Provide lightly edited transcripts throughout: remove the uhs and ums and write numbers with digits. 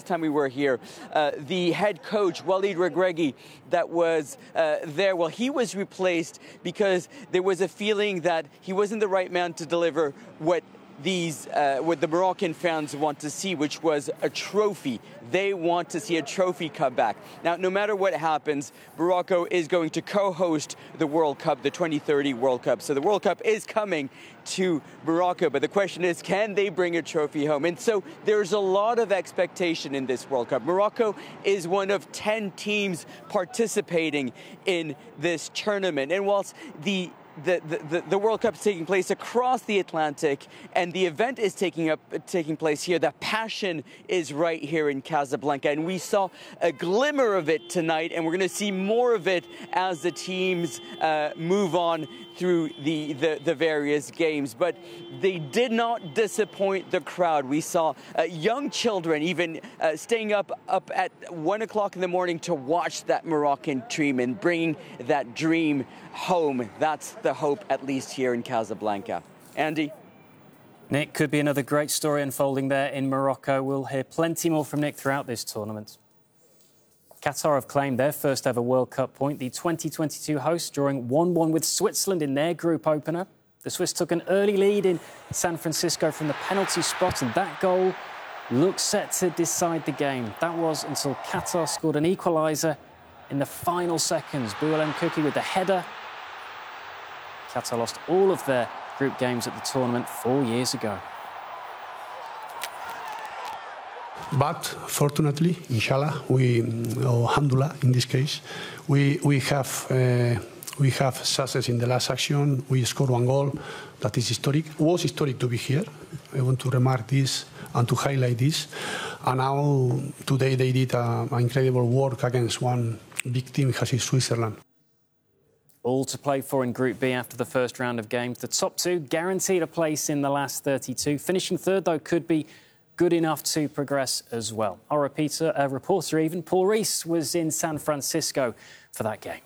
last time we were here, the head coach, Walid Regragui, that was there, well, he was replaced because there was a feeling that he wasn't the right man to deliver what the Moroccan fans want to see, which was a trophy. They want to see a trophy come back. Now, no matter what happens, Morocco is going to co-host the World Cup, the 2030 World Cup. So the World Cup is coming to Morocco, but the question is, can they bring a trophy home? And so there's a lot of expectation in this World Cup. Morocco is one of 10 teams participating in this tournament. And whilst the World Cup is taking place across the Atlantic, and the event is taking place here, the passion is right here in Casablanca, and we saw a glimmer of it tonight, and we're going to see more of it as the teams move on through the various games. But they did not disappoint the crowd. We saw young children even staying up at 1 o'clock in the morning to watch that Moroccan team and bringing that dream home. That's the hope, at least here in Casablanca. Andy? Nick, could be another great story unfolding there in Morocco. We'll hear plenty more from Nick throughout this tournament. Qatar have claimed their first ever World Cup point. The 2022 hosts drawing 1-1 with Switzerland in their group opener. The Swiss took an early lead in San Francisco from the penalty spot, and that goal looked set to decide the game. That was until Qatar scored an equaliser in the final seconds. Boualem Kouki with the header. Qatar lost all of their group games at the tournament 4 years ago. But fortunately, inshallah, alhamdulillah, in this case, we have success in the last action. We scored 1 goal. That is historic. It was historic to be here. I want to remark this and to highlight this. And now, today, they did an incredible work against one big team, as is Switzerland. All to play for in Group B after the first round of games. The top two guaranteed a place in the last 32. Finishing third, though, could be good enough to progress as well. Our reporter even, Paul Rees, was in San Francisco for that game.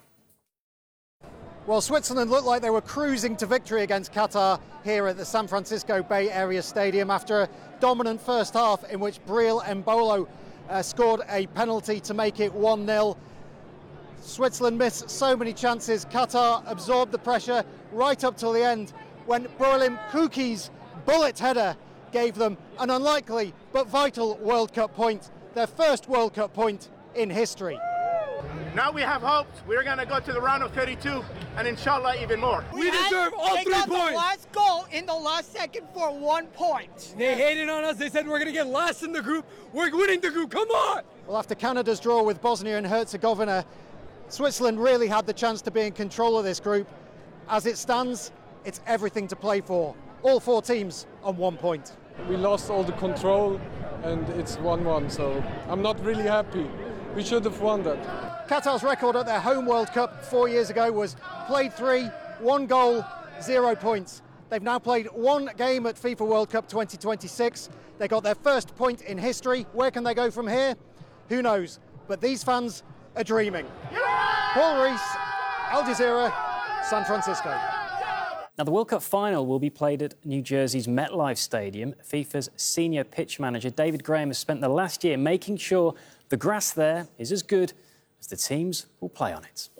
Well, Switzerland looked like they were cruising to victory against Qatar here at the San Francisco Bay Area Stadium after a dominant first half in which Breel Embolo scored a penalty to make it 1-0. Switzerland missed so many chances. Qatar absorbed the pressure right up till the end when Boualem Kouki's bullet header gave them an unlikely but vital World Cup point, their first World Cup point in history. Now we have hopes. We're going to go to the round of 32 and inshallah even more. We deserve all 3 points. They got the last goal in the last second for 1 point. They hated on us. They said we're going to get last in the group. We're winning the group. Come on! Well, after Canada's draw with Bosnia and Herzegovina, Switzerland really had the chance to be in control of this group. As it stands, it's everything to play for. All 4 teams on 1 point. We lost all the control and it's 1-1, so I'm not really happy. We should have won that. Qatar's record at their home World Cup 4 years ago was played 3, 1 goal, 0 points. They've now played 1 game at FIFA World Cup 2026. They got their first point in history. Where can they go from here? Who knows? But these fans are dreaming. Paul Rees, Al Jazeera, San Francisco. Now, the World Cup final will be played at New Jersey's MetLife Stadium. FIFA's senior pitch manager, David Graham, has spent the last year making sure the grass there is as good as the teams will play on it.